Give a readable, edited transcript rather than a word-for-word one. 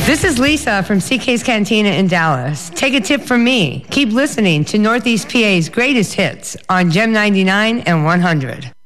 This is Lisa from CK's Cantina in Dallas. Take a tip from me. Keep listening to Northeast PA's greatest hits on Gem 99 and 100.